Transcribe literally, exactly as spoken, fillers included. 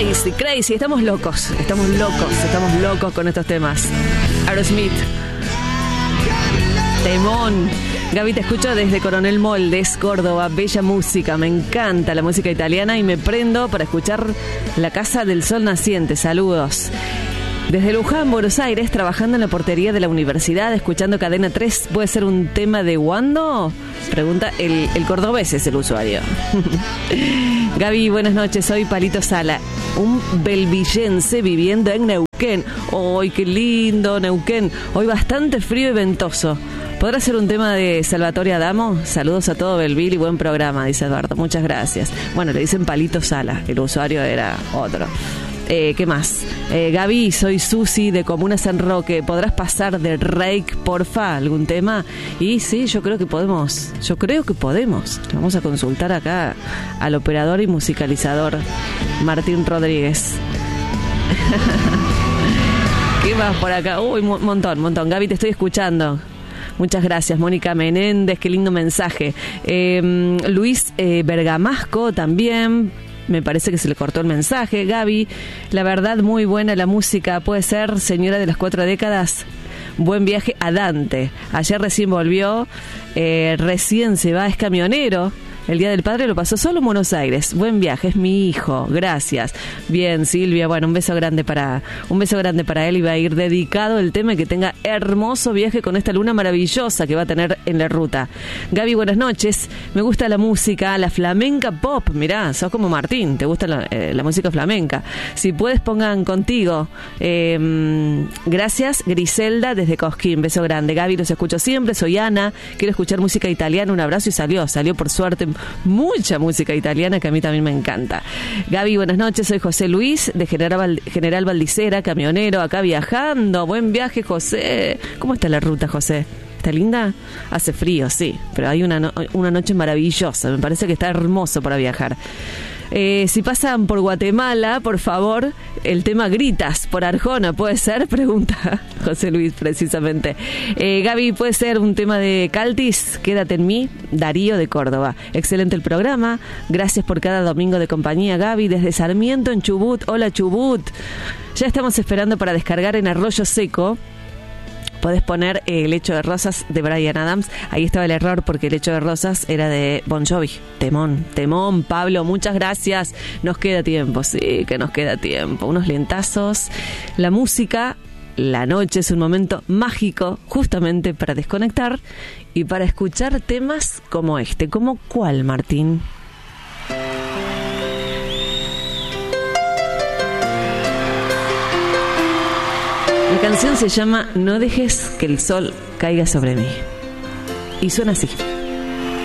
Crazy, crazy, estamos locos, estamos locos, estamos locos con estos temas. Aerosmith, temón. Gaby, te escucho desde Coronel Moldes, Córdoba, bella música, me encanta la música italiana y me prendo para escuchar La Casa del Sol Naciente, saludos. Desde Luján, Buenos Aires, trabajando en la portería de la universidad, escuchando Cadena tres, ¿puede ser un tema de Wando? Pregunta el, el cordobés, es el usuario. Gaby, buenas noches, soy Palito Sala, un belvillense viviendo en Neuquén. ¡Ay, qué lindo Neuquén! Hoy bastante frío y ventoso. ¿Podrá ser un tema de Salvatore Adamo? Saludos a todo Belville y buen programa, dice Eduardo. Muchas gracias. Bueno, le dicen Palito Sala, el usuario era otro. Eh, ¿Qué más? Eh, Gaby, soy Susi de Comuna San Roque. ¿Podrás pasar de Reik, porfa, algún tema? Y sí, yo creo que podemos. Yo creo que podemos. Vamos a consultar acá al operador y musicalizador Martín Rodríguez. ¿Qué más por acá? Uy, un montón, montón. Gaby, te estoy escuchando. Muchas gracias, Mónica Menéndez, qué lindo mensaje. Eh, Luis eh, Bergamasco también, me parece que se le cortó el mensaje. Gaby, la verdad muy buena la música, puede ser Señora de las Cuatro Décadas. Buen viaje a Dante, ayer recién volvió, eh, recién se va, es camionero. El Día del Padre lo pasó solo en Buenos Aires. Buen viaje, es mi hijo. Gracias. Bien, Silvia. Bueno, un beso grande para un beso grande para él y va a ir dedicado el tema y que tenga hermoso viaje con esta luna maravillosa que va a tener en la ruta. Gaby, buenas noches. Me gusta la música, la flamenca pop. Mirá, sos como Martín, te gusta la, eh, la música flamenca. Si puedes, pongan Contigo. Eh, gracias, Griselda, desde Cosquín. Beso grande. Gaby, los escucho siempre. Soy Ana. Quiero escuchar música italiana. Un abrazo y salió. Salió por suerte mucha música italiana que a mí también me encanta. Gaby, buenas noches, soy José Luis de General, General Valdicera, camionero, acá viajando. Buen viaje, José. ¿Cómo está la ruta, José? ¿Está linda? Hace frío, sí, pero hay una, no- una noche maravillosa. Me parece que está hermoso para viajar. Eh, si pasan por Guatemala, por favor, el tema Gritas por Arjona, ¿puede ser? Pregunta José Luis precisamente. Eh, Gaby, ¿puede ser un tema de Caltis? Quédate en mí, Darío de Córdoba. Excelente el programa, gracias por cada domingo de compañía, Gaby, desde Sarmiento en Chubut. Hola, Chubut. Ya estamos esperando para descargar en Arroyo Seco. Podés poner eh, El Hecho de Rosas de Bryan Adams. Ahí estaba el error porque El Hecho de Rosas era de Bon Jovi. Temón, temón, Pablo, muchas gracias. Nos queda tiempo, sí, que nos queda tiempo. Unos lentazos. La música, la noche es un momento mágico justamente para desconectar y para escuchar temas como este. ¿Como cuál, Martín? La canción se llama No dejes que el sol caiga sobre mí. Y suena así.